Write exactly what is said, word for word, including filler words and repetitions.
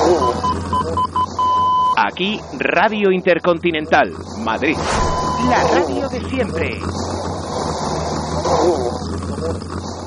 Aquí, Radio Intercontinental, Madrid. La radio de siempre.